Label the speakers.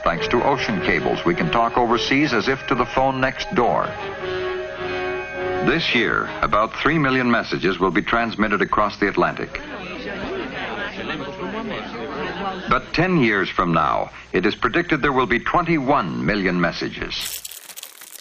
Speaker 1: Thanks to ocean cables, we can talk overseas as if to the phone next door. This year, about 3 million messages will be transmitted across the Atlantic. But 10 years from now, it is predicted there will be 21 million messages.